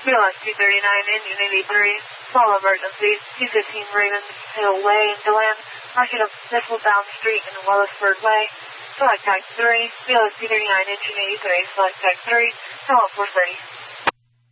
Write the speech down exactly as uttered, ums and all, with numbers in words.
B L S two thirty-nine, engine eighty-three, small emergency, two fifteen Ravens Hill Way in DeLand, marking a missile downstreet in Wellisford Way, select type three, B L S two thirty-nine, engine eighty-three, select type three, Hello four thirty.